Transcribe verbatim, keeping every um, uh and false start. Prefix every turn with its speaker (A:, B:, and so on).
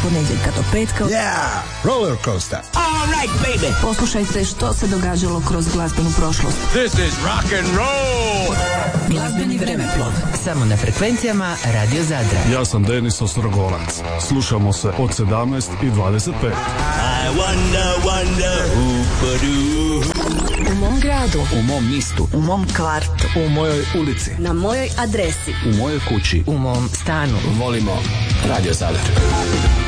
A: ponedjeljka do petka.
B: Yeah, roller coaster.
C: All right, baby.
A: Poslušajte što se događalo kroz glazbenu prošlost.
D: This is rock and roll.
A: Glazbeni vremeplov.
E: Samo na frekvencijama Radio Zadra.
F: Ja sam Denis Ostrogonac. Slušamo se od sedamnaest i dvadeset pet.
C: I wonder, wonder,
A: U mom gradu.
F: U mom mistu.
A: U mom kvartu.
F: U mojoj ulici.
A: Na mojoj adresi.
F: U mojoj kući.
E: U mom stanu.
B: Volimo Radio Zadar.